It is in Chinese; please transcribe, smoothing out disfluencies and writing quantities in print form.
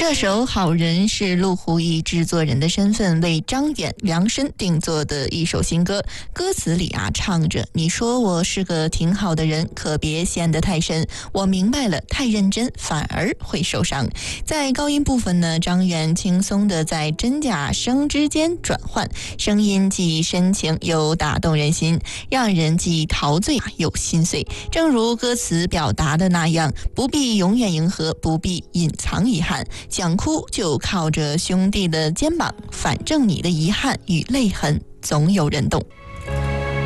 这首《好人》是陆虎以制作人的身份为张远量身定做的一首新歌，歌词里唱着你说我是个挺好的人，可别陷得太深，我明白了，太认真反而会受伤。在高音部分呢，张远轻松地在真假声之间转换，声音既深情又打动人心，让人既陶醉又心碎。正如歌词表达的那样，不必永远迎合，不必隐藏遗憾，想哭就靠着兄弟的肩膀，反正你的遗憾与泪痕总有人懂。